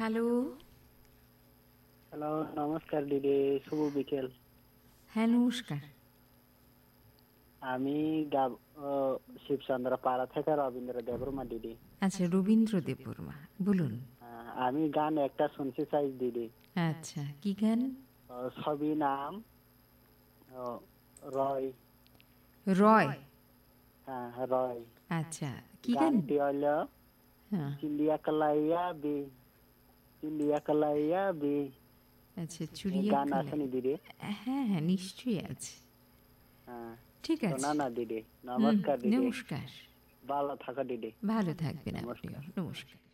Hello. Hello, নমস্কার দিদি, শুভ বিকেল। হ্যাঁ, নমস্কার। আমি শিবচন্দ্র পাড়া থেকে রবীন্দ্র দেববর্মা দিদি। আচ্ছা, রবীন্দ্র দেববর্মা, বলুন। আমি গান একটা শুনতে চাই দিদি। আচ্ছা, কি গান? ছবি নাম রয়। রয়। হ্যাঁ, রয়। আচ্ছা, কি গান? গানটি হলো হ্যাঁ। চিলিয়া কালাইয়া বি, চিলিয়া কালাইয়া বি। আচ্ছা, গান চুড়িয়াখালী। আসেনি দিদি? হ্যাঁ হ্যাঁ, নিশ্চয়ই আছে। হ্যাঁ, ঠিক আছে। শোনা না দিদি। নমস্কার দিদি, নমস্কার। ভালো থাকো দিদি। ভালো থাকবেন আপনিও। নমস্কার। নমস্কার।